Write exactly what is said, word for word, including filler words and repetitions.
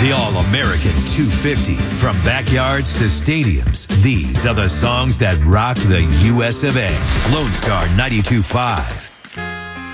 The All-American two fifty. From backyards to stadiums, these are the songs that rock the U S of A. Lone Star ninety-two point five.